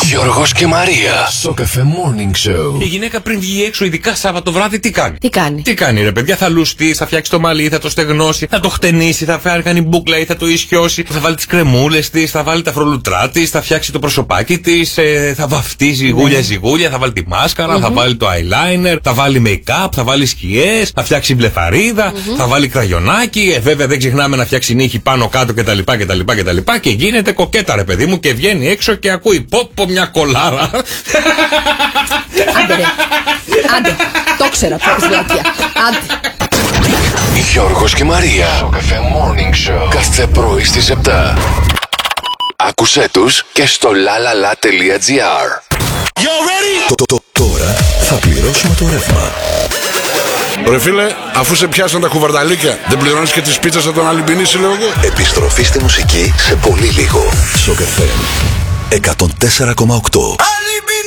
Γιώργος και Μαρία. Σοκαφέ Morning Show. Η γυναίκα πριν βγει έξω, ειδικά Σάββατο βράδυ, τι κάνει? Τι κάνει Ρε παιδιά, θα λουστεί, θα φτιάξει το μαλλί, θα το στεγνώσει, θα το χτενίσει, θα κάνει μπούκλα ή θα το ισιώσει, θα βάλει τις κρεμούλες της, θα βάλει τα φρολουτρά της, θα φτιάξει το προσωπάκι της, θα βαφτεί ζυγούλια, θα βάλει τη μάσκαρα, θα βάλει το eyeliner, θα βάλει make-up, θα βάλει σκιές, θα φτιάξει μπλεφαρίδα, θα βάλει κραγιονάκι. Βέβαια δεν ξεχνάμε να φτιάξει νύχη πάνω κάτω κτλ. Και γίνεται κοκέτα, ρε παιδί μου, και βγαίνει έξω και ακούει πόπο μια κολάρα. Άντε ρε. Άντε. Το ξέρα αυτό της βλακία. Άντε. Γιώργος και Μαρία. Σοκαφέ Morning Show. Κάθε πρωί στις 7. Άκουσέ τους και στο lalala.gr. Τώρα θα πληρώσουμε το ρεύμα. Ρε φίλε, αφού σε πιάσαν τα κουβαρνταλίκια, δεν πληρώνεις και τις πίτσες από τον Αλυμπινίση, λέω εγώ. Επιστροφή στη μουσική σε πολύ λίγο. Σοκαφέ 104,8.